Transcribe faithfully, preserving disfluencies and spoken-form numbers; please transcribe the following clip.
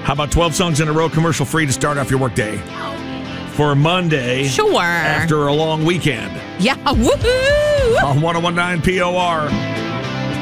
How about twelve songs in a row, commercial free to start off your workday? For Monday. Sure. After a long weekend. Yeah. Woohoo! On one oh one point nine P O R.